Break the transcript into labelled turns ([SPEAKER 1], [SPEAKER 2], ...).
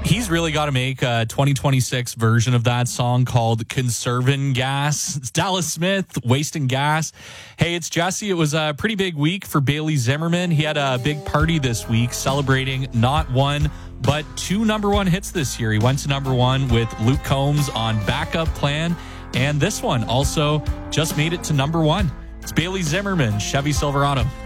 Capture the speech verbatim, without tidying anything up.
[SPEAKER 1] He's really got to make a twenty twenty-six version of that song called Conservin' Gas. It's Dallas Smith, Wasting Gas. Hey, it's Jesse. It was a pretty big week for Bailey Zimmerman. He had a big party this week celebrating not one, but two number one hits this year. He went to number one with Luke Combs on Backup Plan. And this one also just made it to number one. It's Bailey Zimmerman, Chevy Silverado.